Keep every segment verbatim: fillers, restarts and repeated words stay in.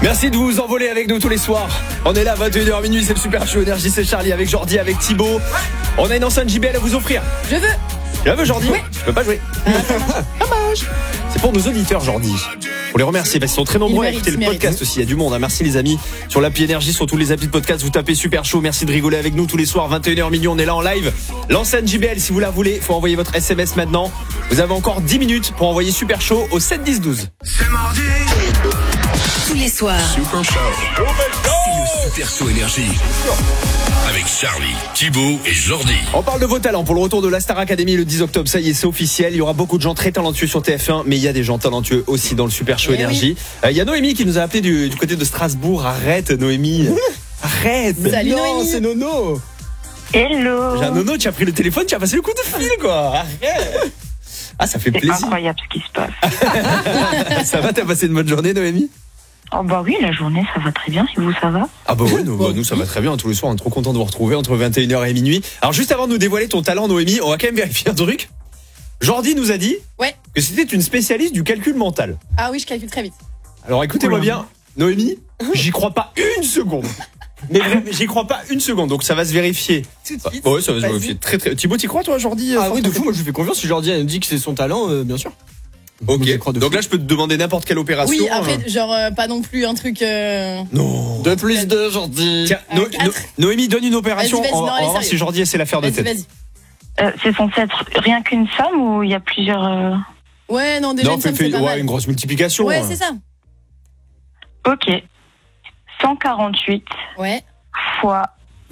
Merci de vous envoler avec nous tous les soirs. On est là, vingt et une heures minuit, c'est le Super Show Énergie, c'est Charlie avec Jordi, avec Thibaut. On a une enceinte J B L à vous offrir. Je veux. Tu la veux, Jordi? Oui. Je peux pas jouer. Dommage. C'est pour nos auditeurs, Jordi. Pour les remercier parce qu'ils sont très nombreux à écouter le podcast aussi. Il y a du monde. Hein. Merci les amis. Sur l'appli Énergie, sur tous les applis de podcast, vous tapez Super Show. Merci de rigoler avec nous tous les soirs, vingt et une heures minuit. On est là en live. L'enceinte J B L, si vous la voulez, faut envoyer votre S M S maintenant. Vous avez encore dix minutes pour envoyer Super Show au sept dix douze. C'est mardi. Tous les soirs. Super Show. Oh c'est le Super Show Énergie. Avec Charlie, Thibaut et Jordi. On parle de vos talents pour le retour de la Star Academy le dix octobre. Ça y est, c'est officiel. Il y aura beaucoup de gens très talentueux sur T F un, mais il y a des gens talentueux aussi dans le Super Show Eh Énergie. oui. Euh, il y a Noémie qui nous a appelé du, du côté de Strasbourg. Arrête, Noémie. Arrête. Salut, non, Noémie. c'est Nono. Hello. J'ai un Nono, tu as pris le téléphone, tu as passé le coup de fil, quoi. Arrête. Ah, ça fait C'est plaisir. incroyable ce qui se passe. Ça va, t'as passé une bonne journée, Noémie? Oh bah oui, la journée ça va très bien, et vous ça va? Ah bah oui, nous, bah, nous ça va très bien, tous les soirs on est trop content de vous retrouver entre vingt et une heures et minuit. Alors juste avant de nous dévoiler ton talent, Noémie, on va quand même vérifier un truc. Jordi nous a dit Ouais. que c'était une spécialiste du calcul mental. Ah oui, je calcule très vite. Alors écoutez-moi Oula. bien, Noémie, j'y crois pas une seconde. Mais vraiment, j'y crois pas une seconde, donc ça va se vérifier. Tout de Bah, suite. ouais, ça va se Vas-y. vérifier très très. Thibaut, t'y crois toi, Jordi? Ah oui, de fou, moi je lui fais confiance. Si Jordi elle me dit que c'est son talent, euh, bien sûr. Ok. Je crois de Donc fou. là, je peux te demander n'importe quelle opération. Oui, après, hein. genre, euh, pas non plus un truc. Euh... Non. deux plus deux, Jordi. Tiens, Euh, No- quatre. No- Noémie, donne une opération. Vas-y, vas-y, on va non, on allez, va voir sérieux. si Jordi essaie l'affaire de Vas-y, tête. vas-y. Euh, c'est censé être rien qu'une somme ou il y a plusieurs... euh, Ouais, non, déjà, Non, une fais, somme, fais- c'est pas ouais, mal. une grosse multiplication. Ouais, hein. c'est ça. Ok. cent quarante-huit Ouais. fois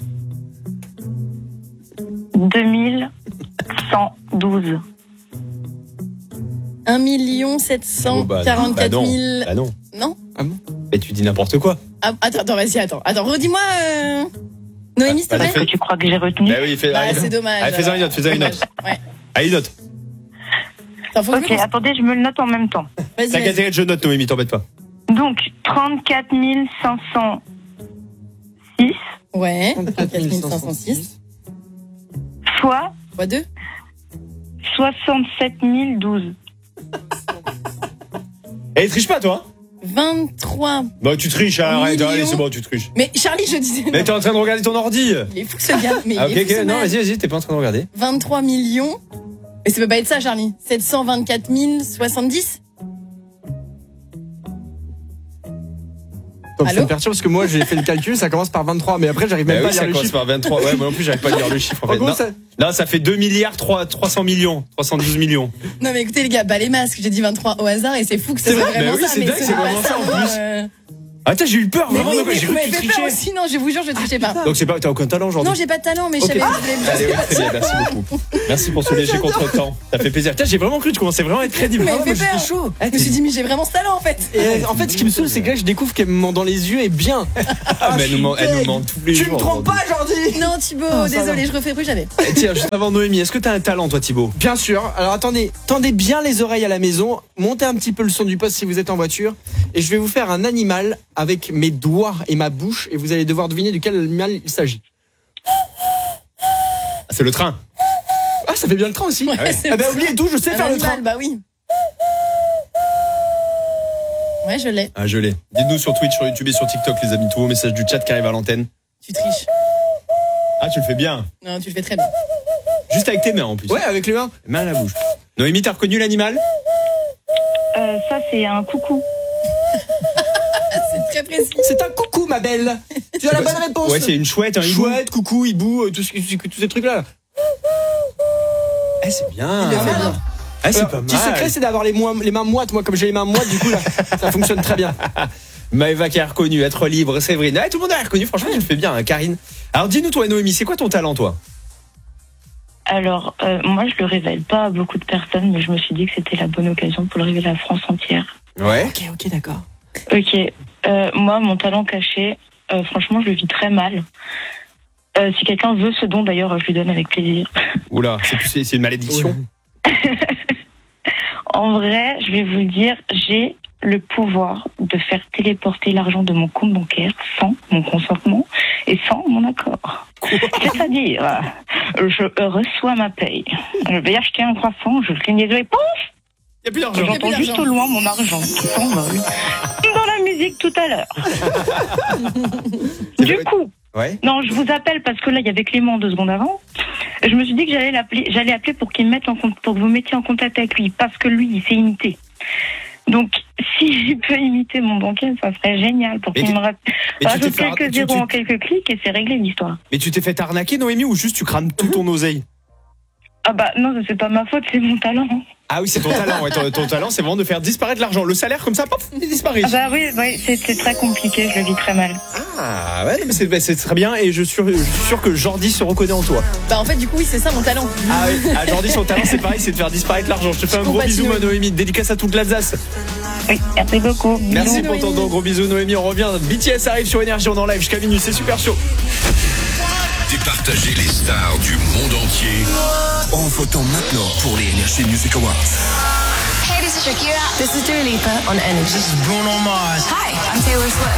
deux mille cent douze. un million sept cent quarante-quatre mille. Bah non. Non? Ah bon? Mais tu dis n'importe quoi. Ah, attends, attends, vas-y, attends. Attends, redis-moi. Euh... Noémie, s'il te Bah, plaît. Est-ce que tu crois que j'ai retenu? Bah oui, fais, Bah, allez, c'est dommage. allez, fais-en une autre, fais-en une autre. Ouais. Allez, note. Attends, faut que je Ok, me concentre. attendez, je me le note en même temps. Vas-y, T'inquiète, vas-y. je note, Noémie, t'embête pas. Donc, trente-quatre mille cinq cent six Ouais. trente-quatre mille cinq cent six. fois fois deux. soixante-sept mille douze. Eh, triche pas, toi. vingt-trois. Bah, tu triches, arrête, Millions. allez, c'est bon, tu triches. Mais Charlie, je disais. Mais t'es en train de regarder ton ordi. Il est fou ce gars. Mais Ah, il ok, est fou, ok, ce non, mec. vas-y, vas-y, t'es pas en train de regarder. vingt-trois millions. Mais ça peut pas être ça, Charlie. sept cent vingt-quatre mille soixante-dix. Donc, ça Allô me perturbe parce que moi j'ai fait le calcul, ça commence par vingt-trois, mais après j'arrive Bah même oui, pas à ça lire le commence chiffre. par vingt-trois. Ouais, moi non plus, j'arrive pas à lire le chiffre, en En fait. gros, Non, ça- non, ça fait deux milliards trois cents millions. trois cent douze millions. Non, mais écoutez, les gars, bah les masques. J'ai dit vingt-trois au hasard et c'est fou que ça C'est soit vrai, vraiment mais oui, ça. c'est mais dingue, ce c'est n'est pas vraiment ça, en hein, plus. euh. Attends, j'ai eu peur, Mais vraiment, oui, donc, mais j'ai vous cru que m'avez tu fait peur trichais. aussi. Non, je vous jure, je trichais pas. Donc, c'est pas, t'as aucun talent, aujourd'hui. Non, j'ai pas de talent, mais je Ok. savais que je voulais Allez, oui, très bien, merci beaucoup. Merci pour ce léger contre-temps. Ça fait plaisir. Putain, j'ai vraiment cru que tu commençais vraiment à être crédible. Mais Ah, fait moi, j'étais peur. chaud. Je me suis dit, mais j'ai vraiment ce talent en fait. Et euh, en fait, ce qui me saoule, c'est que là je découvre qu'elle me ment dans les yeux et bien. Ah, mais elle nous ment, elle nous ment tous les jours. Tu me trompes pas, Jordi? Non, Thibaut, Ah, ça désolé, va. je refais plus jamais. Eh, tiens, juste avant Noémie, est-ce que t'as un talent, toi, Thibaut? Bien sûr. Alors attendez, tendez bien les oreilles à la maison, montez un petit peu le son du poste si vous êtes en voiture, et je vais vous faire un animal avec mes doigts et ma bouche, et vous allez devoir deviner de quel animal il s'agit. Ah, c'est le train. Ah, ça fait bien le train aussi. Ouais, c'est Ah bah le oubliez tout, je sais Un faire le animal, train. Bah oui. Ouais, je l'ai. Ah, je l'ai. Dites-nous sur Twitch, sur YouTube et sur TikTok, les amis, tous vos messages du chat qui arrivent à l'antenne. Tu triches. Ah, tu le fais bien. Non, tu le fais très bien. Juste avec tes mains, en plus. Ouais, avec les mains. Main à la bouche. Noémie, t'as reconnu l'animal? Euh, ça, c'est un coucou. C'est très précis. C'est un coucou, ma belle. Tu as la bonne réponse. Ouais, c'est une chouette, un hibou. Chouette, coucou, hibou, euh, tout ce- tous ces trucs-là. Eh, c'est bien. Il le fait bien. Ah, c'est Alors, pas petit mal. secret, c'est d'avoir les, moins- les mains moites. Moi, comme j'ai les mains moites, du coup, là, ça fonctionne très bien. Maëva qui a reconnu, être libre, Séverine. Ah, tout le monde a reconnu, franchement, tu le fais bien, hein, Karine. Alors, dis-nous, toi, Noémie, c'est quoi ton talent, toi? Alors, euh, moi, je le révèle pas à beaucoup de personnes, mais je me suis dit que c'était la bonne occasion pour le révéler à la France entière. Ouais. Ok, ok, d'accord. Ok. Euh, moi, mon talent caché, euh, franchement, je le vis très mal. Euh, si quelqu'un veut ce don, d'ailleurs, je lui donne avec plaisir. Oula, c'est, c'est, c'est une malédiction. En vrai, je vais vous le dire, j'ai le pouvoir de faire téléporter l'argent de mon compte bancaire sans mon consentement et sans mon accord. C'est-à-dire, euh, je reçois ma paye, je vais acheter un croissant, je cligne les yeux et pouf, Il n'y a plus d'argent. Il y a j'entends plus juste d'argent. au loin mon argent qui s'envole. Dans la musique tout à l'heure. Du coup, Ouais. non, je vous appelle parce que là, il y avait Clément deux secondes avant. Je me suis dit que j'allais l'appeler, j'allais appeler pour qu'il me mette en compte, pour que vous mettiez en contact avec lui, parce que lui, il sait imiter. Donc, si je peux imiter mon banquier, ça serait génial pour Mais qu'il tu- me rajoute tu t'es fait- quelques tu- zéros tu- en quelques clics et c'est réglé l'histoire. Mais tu t'es fait arnaquer, Noémie, ou juste tu crames tout ton oseille? Ah bah non, c'est pas ma faute, c'est mon talent. Ah oui, c'est ton talent. Ouais, ton, ton talent, c'est vraiment de faire disparaître l'argent. Le salaire, comme ça, pop, il disparaît. Ah bah oui, oui, c'est c'est très compliqué, je le vis très mal. Ah ouais, mais c'est bah, c'est très bien et je suis, sûr, je suis sûr que Jordi se reconnaît en toi. Bah en fait, du coup, oui, c'est ça mon talent. Ah oui, ah, Jordi, son talent, c'est pareil, c'est de faire disparaître l'argent. Je te fais un gros compatis, bisou, ma Noémie. Noémie. Dédicace à toute l'Alsace. Oui, merci beaucoup. Merci Bisous, pour ton Noémie. don. Gros bisous, Noémie. On revient. B T S arrive sur Énergie, on est en live jusqu'à minuit. C'est super chaud. Départager les stars du monde entier en votant maintenant pour les Energy Music Awards. Hey, this is Shakira. This is Dua Lipa on Energy. This is Bruno Mars. Hi, I'm Taylor Swift.